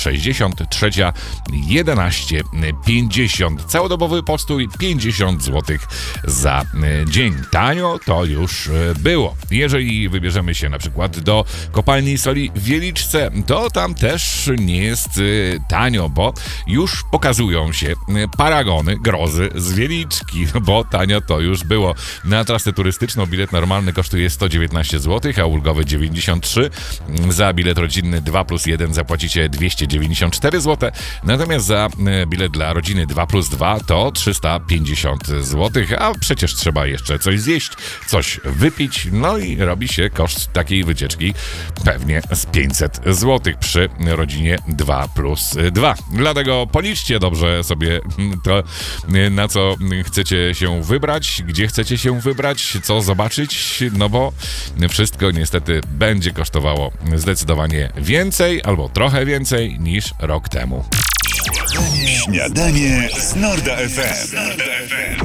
60, trzecia 11,50. Całodobowy postój 50 zł za dzień. Tanio to już było. Jeżeli wybierzemy się na przykład do kopalni soli w Wieliczce, to tam też nie jest tanio, bo już pokazują się paragony grozy z Wieliczki, bo tanio to już było. Na trasę turystyczną bilet normalny kosztuje 119 zł, a ulgowy 93. Za bilet rodzinny 2+1 zapłacicie 294 zł, natomiast za bilet dla rodziny 2+2 to 350 zł, a przecież trzeba jeszcze coś zjeść, coś wypić, no i robi się koszt takiej wycieczki pewnie z 500 zł przy rodzinie 2+2. Dlatego policzcie dobrze sobie to, na co chcecie się wybrać, gdzie chcecie się wybrać, co zobaczyć, no bo wszystko niestety będzie kosztowało zdecydowanie więcej albo trochę więcej niż rok temu. Śniadanie z Norda FM.